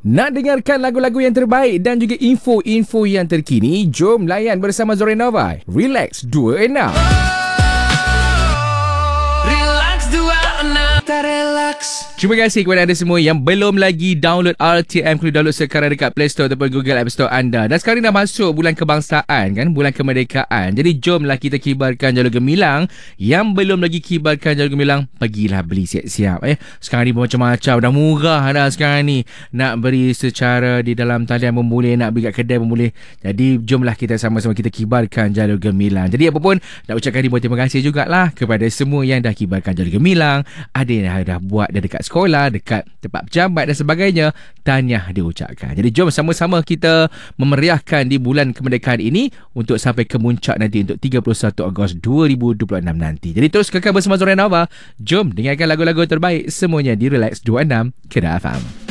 Nak dengarkan lagu-lagu yang terbaik dan juga info-info yang terkini? Jom layan bersama Zorenova. Relax 26. Terima kasih kepada anda semua yang belum lagi download RTM. Kena download sekarang dekat Play Store ataupun Google App Store anda. Dan sekarang dah masuk bulan kebangsaan kan, bulan kemerdekaan. Jadi jomlah kita kibarkan jalur gemilang. Yang belum lagi kibarkan jalur gemilang, pergilah beli siap-siap. Sekarang ni macam-macam, dah murah dah sekarang ni. Nak beri secara di dalam talian pun boleh, nak beli kat kedai pun boleh. Jadi jomlah kita sama-sama kita kibarkan jalur gemilang. Jadi apa pun, nak ucapkan ribuan terima kasih jugalah kepada semua yang dah kibarkan jalur gemilang. Ada yang dah buat dah dekat sekolah, dekat tempat pejabat dan sebagainya. Tahniah diucapkan. Jadi jom sama-sama kita memeriahkan di bulan kemerdekaan ini untuk sampai ke muncak nanti untuk 31 Ogos 2026 nanti. Jadi terus kekal bersama Zorenova. Jom dengarkan lagu-lagu terbaik semuanya di Relax 26 Kedah FM.